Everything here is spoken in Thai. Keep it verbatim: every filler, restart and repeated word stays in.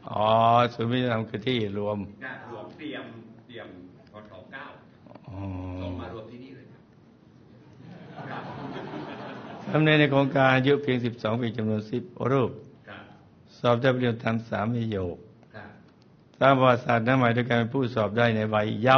อ๋อศูนย์วิทยาธรรมคือที่รวมรวมเตรียมเตรียมพศเก้าส่งมารวมที่นี่เลยครับทำในโครงการอายุเพียงสิบสองปีจำนวนสิบรูปสอบได้ปริญญาธรรมสามประโยคตามประวัติศาสตร์นั้นหมายถึงการเป็นผู้สอบได้ในวัยเยาว์